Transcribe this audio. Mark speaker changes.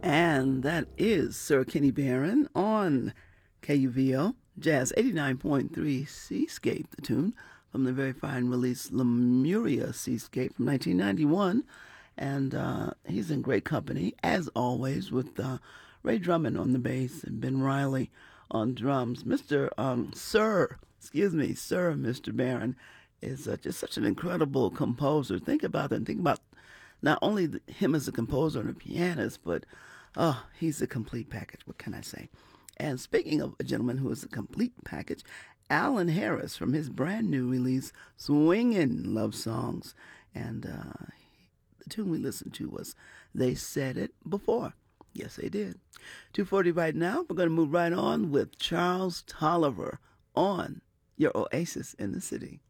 Speaker 1: And that is Sir Kenny Barron on KUVO Jazz 89.3 Seascape, the tune from the very fine release Lemuria Seascape from 1991. And he's in great company, as always, with Ray Drummond on the bass and Ben Riley on drums. Mr. Sir Mr. Barron is just such an incredible composer. Think about that. Think about not only him as a composer and a pianist, but he's a complete package. What can I say? And speaking of a gentleman who is a complete package, Alan Harris from his brand new release, Swingin' Love Songs. And the tune we listened to was They Said It Before. Yes, they did. 2:40 right now. We're going to move right on with Charles Tolliver on your Oasis in the City.